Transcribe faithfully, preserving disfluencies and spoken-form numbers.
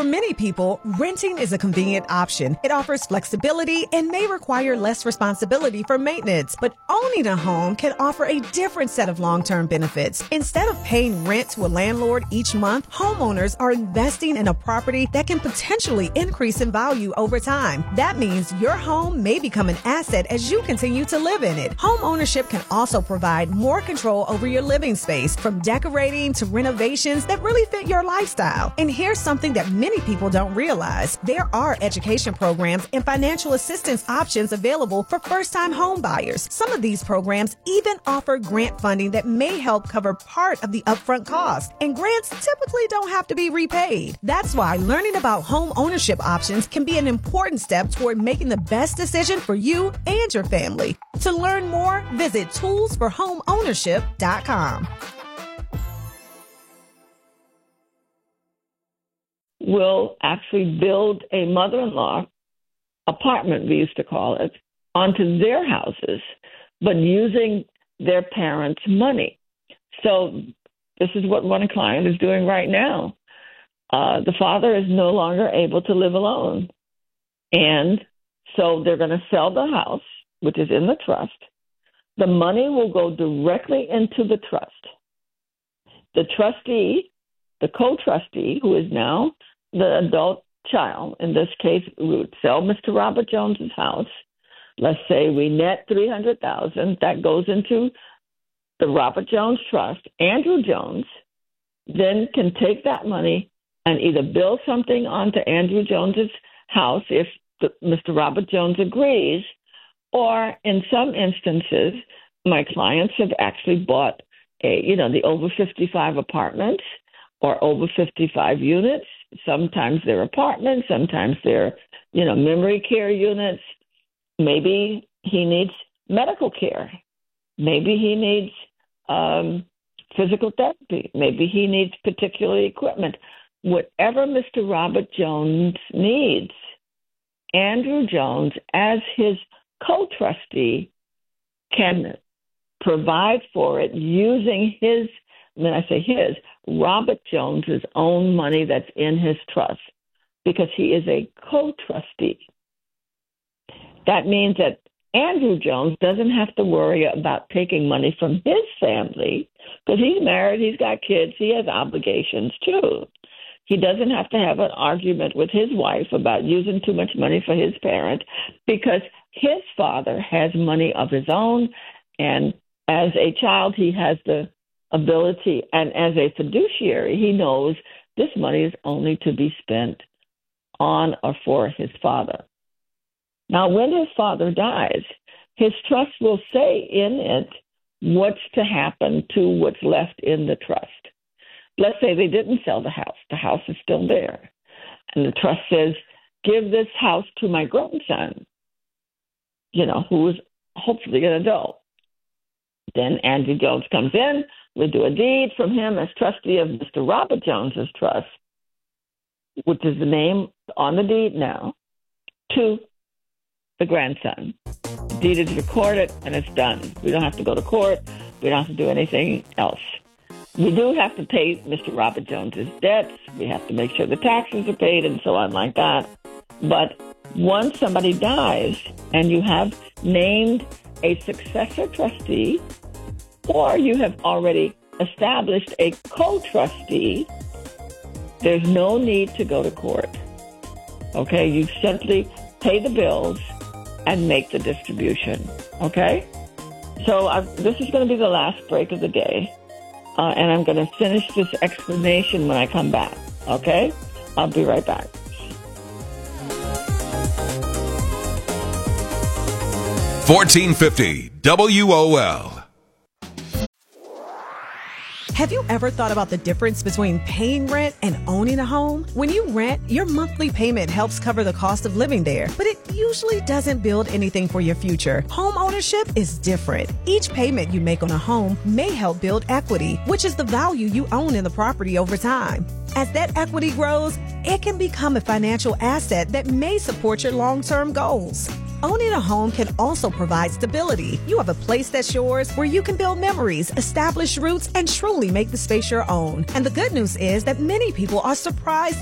many people, renting is a convenient option. It offers flexibility and may require less responsibility for maintenance. But owning a home can offer a different set of long-term benefits. Instead of paying rent to a landlord each month, homeowners are investing in a property that can potentially increase in value over time. That means your home may become an asset as you continue to live in it. Home ownership can also provide more control over your living space, from decorating to renovations that really fit your lifestyle. And here's something that many people don't realize. There are education programs and financial assistance options available for first-time home buyers. Some of these programs even offer grant funding that may help cover part of the upfront cost. And grants typically don't have to be repaid. That's why learning about home ownership options can be an important step toward making the best decision for you and your family. To learn more, visit tools for home ownership dot com. Will actually build a mother-in-law apartment, we used to call it, onto their houses, but using their parents' money. So this is what one client is doing right now. Uh, the father is no longer able to live alone. And so they're going to sell the house, which is in the trust. The money will go directly into the trust. The trustee, the co-trustee, who is now the adult child, in this case, we would sell Mister Robert Jones's house. Let's say we net three hundred thousand dollars. That goes into the Robert Jones Trust. Andrew Jones then can take that money and either build something onto Andrew Jones's house if the, Mister Robert Jones agrees, or in some instances, my clients have actually bought a, you know, the over fifty-five apartments or over fifty-five units. Sometimes they're apartments, sometimes they're, you know, memory care units. Maybe he needs medical care. Maybe he needs um, physical therapy. Maybe he needs particular equipment. Whatever Mister Robert Jones needs, Andrew Jones, as his co-trustee, can provide for it using his, when I say his, Robert Jones's own money that's in his trust, because he is a co-trustee. That means that Andrew Jones doesn't have to worry about taking money from his family, because he's married, he's got kids, he has obligations too. He doesn't have to have an argument with his wife about using too much money for his parent, because his father has money of his own, and as a child, he has the ability, and as a fiduciary, he knows this money is only to be spent on or for his father. Now, when his father dies, his trust will say in it what's to happen to what's left in the trust. Let's say they didn't sell the house. The house is still there. And the trust says, give this house to my grandson, you know, who is hopefully an adult. Then Andrew Jones comes in. We do a deed from him as trustee of Mister Robert Jones's trust, which is the name on the deed now, to the grandson. The deed is recorded, and it's done. We don't have to go to court. We don't have to do anything else. We do have to pay Mister Robert Jones's debts. We have to make sure the taxes are paid and so on like that. But once somebody dies and you have named a successor trustee, or you have already established a co-trustee, there's no need to go to court. Okay? You simply pay the bills and make the distribution. Okay? So I've, this is going to be the last break of the day. Uh, and I'm going to finish this explanation when I come back. Okay? I'll be right back. fourteen fifty W O L. Have you ever thought about the difference between paying rent and owning a home? When you rent, your monthly payment helps cover the cost of living there, but it usually doesn't build anything for your future. Home ownership is different. Each payment you make on a home may help build equity, which is the value you own in the property over time. As that equity grows, it can become a financial asset that may support your long-term goals. Owning a home can also provide stability. You have a place that's yours where you can build memories, establish roots, and truly make the space your own. And the good news is that many people are surprised